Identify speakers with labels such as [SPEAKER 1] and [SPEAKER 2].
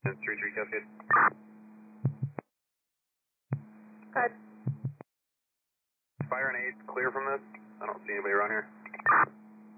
[SPEAKER 1] 3-3 Cascade.
[SPEAKER 2] Good.
[SPEAKER 1] Fire and 8, clear from this. I don't see anybody around here.